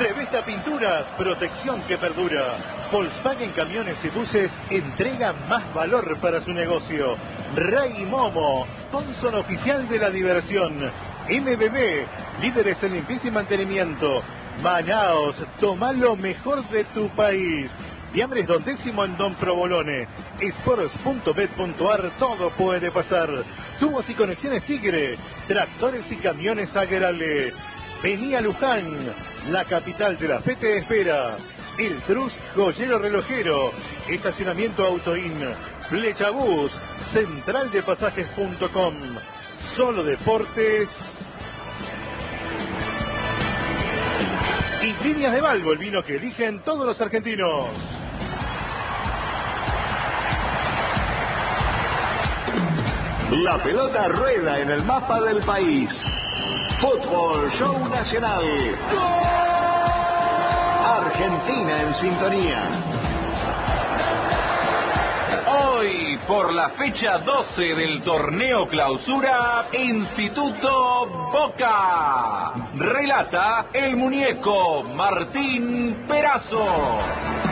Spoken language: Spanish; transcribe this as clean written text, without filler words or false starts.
Revista Pinturas, protección que perdura. Volkswagen Camiones y Buses entrega más valor para su negocio. Ray Momo, sponsor oficial de la diversión. MBB, líderes en limpieza y mantenimiento. Manaos, toma lo mejor de tu país. Fiambres Don Décimo en Don Provolone. Sports.bet.ar, todo puede pasar. Tubos y conexiones Tigre. Tractores y camiones Agrale. Vení a Luján, la capital de la fe te espera. El Trus Joyero Relojero. Estacionamiento Autoin. Flechabús. Centraldepasajes.com. Solo Deportes. Y Viñas de Balbo, el vino que eligen todos los argentinos. La pelota rueda en el mapa del país. Fútbol Show Nacional. Argentina en sintonía. Hoy, por la fecha 12 del torneo Clausura, Instituto Boca. Relata el muñeco Martín Perazo.